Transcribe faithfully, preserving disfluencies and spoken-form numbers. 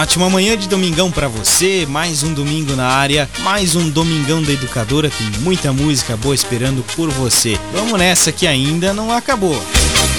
ótima manhã de domingão pra você, mais um domingo na área, mais um Domingão da Educadora, tem muita música boa esperando por você. Vamos nessa que ainda não acabou.